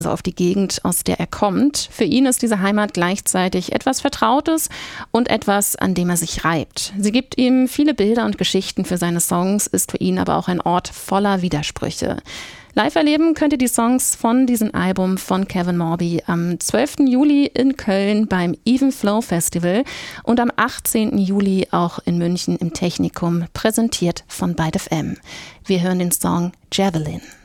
auf die Gegend, aus der er kommt. Für ihn ist diese Heimat gleichzeitig etwas Vertrautes und etwas, an dem er sich reibt. Sie gibt ihm viele Bilder und Geschichten für seine Songs, ist für ihn aber auch ein Ort voller Widersprüche. Live erleben könnt ihr die Songs von diesem Album von Kevin Morby am 12. Juli in Köln beim Even Flow Festival und am 18. Juli auch in München im Technikum, präsentiert von Byte FM. Wir hören den Song Javelin.